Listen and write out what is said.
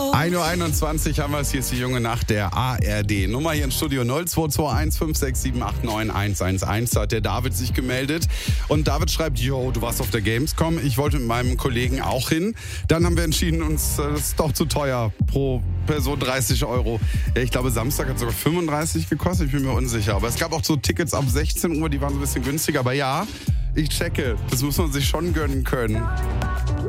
1:21 Uhr haben wir es. Hier ist die junge Nacht der ARD. Nummer hier im Studio 0221 567899111. Da hat der David sich gemeldet. Und David schreibt, yo, du warst auf der Gamescom. Ich wollte mit meinem Kollegen auch hin. Dann haben wir entschieden, das ist doch zu teuer. Pro Person 30 Euro. Ja, ich glaube, Samstag hat sogar 35 gekostet. Ich bin mir unsicher. Aber es gab auch so Tickets ab 16 Uhr, die waren so ein bisschen günstiger. Aber ja, ich checke. Das muss man sich schon gönnen können.